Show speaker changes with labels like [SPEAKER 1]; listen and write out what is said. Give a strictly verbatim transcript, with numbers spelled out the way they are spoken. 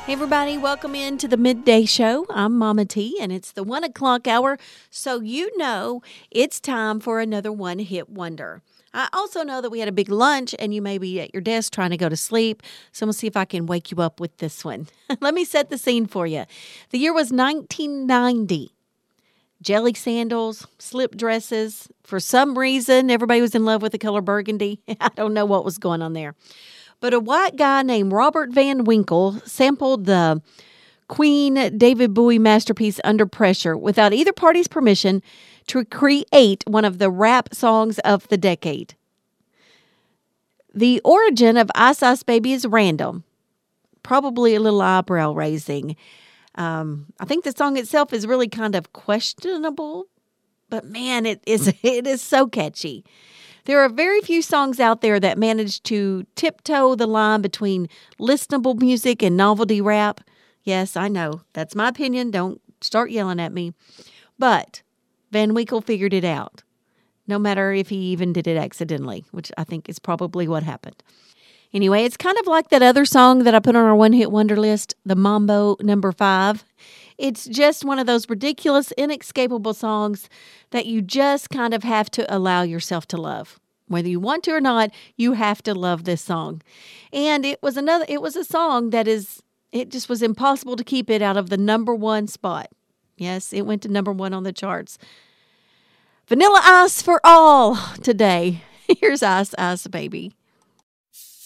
[SPEAKER 1] Hey everybody, welcome into the midday show. I'm Mama T, and it's the one o'clock hour, so you know it's time for another one hit wonder. I also know that we had a big lunch, and you may be at your desk trying to go to sleep, so I'm going to see if I can wake you up with this one. Let me set the scene for you. The year was nineteen ninety. Jelly sandals, slip dresses. For some reason, everybody was in love with the color burgundy. I don't know what was going on there. But a white guy named Robert Van Winkle sampled the Queen David Bowie masterpiece Under Pressure without either party's permission to create one of the rap songs of the decade. The origin of Ice Ice Baby is random, probably a little eyebrow raising. Um, I think the song itself is really kind of questionable, but man, it is it is so catchy. There are very few songs out there that manage to tiptoe the line between listenable music and novelty rap. Yes, I know. That's my opinion. Don't start yelling at me. But Van Winkle figured it out, no matter if he even did it accidentally, which I think is probably what happened. Anyway, it's kind of like that other song that I put on our one-hit wonder list, the Mambo Number Five. It's just one of those ridiculous, inescapable songs that you just kind of have to allow yourself to love. Whether you want to or not, you have to love this song. And it was another, it was a song that is, it just was impossible to keep it out of the number one spot. Yes, it went to number one on the charts. Vanilla Ice for all today. Here's Ice Ice Baby.